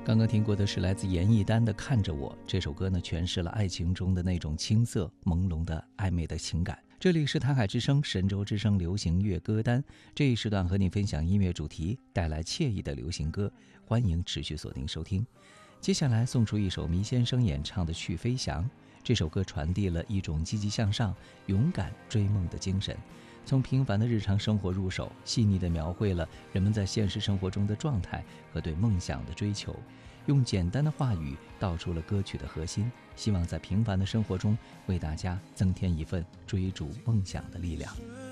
刚刚听过的是来自严艺丹的《看着我》，这首歌呢诠释了爱情中的那种青涩朦胧的暧昧的情感。这里是台海之声神州之声流行乐歌单，这一时段和你分享音乐主题，带来惬意的流行歌，欢迎持续锁定收听。接下来送出一首迷先生演唱的《去飞翔》，这首歌传递了一种积极向上、勇敢追梦的精神，从平凡的日常生活入手，细腻地描绘了人们在现实生活中的状态和对梦想的追求，用简单的话语道出了歌曲的核心，希望在平凡的生活中为大家增添一份追逐梦想的力量。